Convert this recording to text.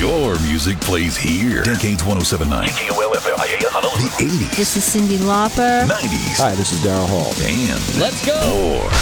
Your music plays here. Decades 107.9. KOLFM, Honolulu. The 80s. This is Cyndi Lauper. 90s. Hi, this is Daryl Hall. And let's go. More.